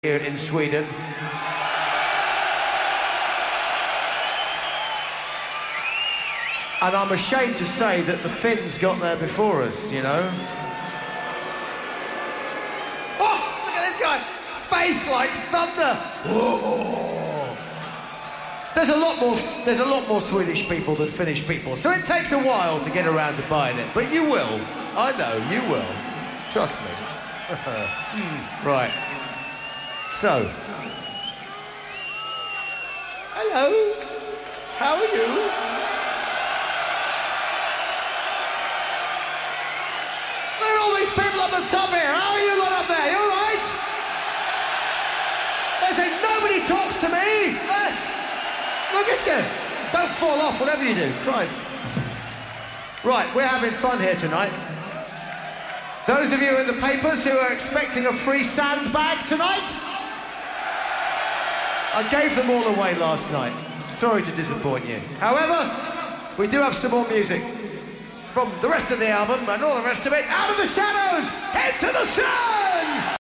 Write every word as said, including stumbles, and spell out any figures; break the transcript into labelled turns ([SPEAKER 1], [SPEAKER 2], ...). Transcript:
[SPEAKER 1] here in Sweden. And I'm ashamed to say that the Finns got there before us, you know. Oh, look at this guy! Face like thunder! Whoa. There's a lot more, there's a lot more Swedish people than Finnish people, so it takes a while to get around to buying it. But you will. I know, you will. Trust me. hmm. Right. So. Hello. How are you? Look at all these people up the top here. How are you lot up there? You all right? They say nobody talks to me. Yes. Look at you. Don't fall off, whatever you do. Christ. Right, we're having fun here tonight. Those of you in the papers who are expecting a free sandbag tonight, I gave them all away last night. Sorry to disappoint you. However, we do have some more music from the rest of the album and all the rest of it. Out of the shadows, into the sun!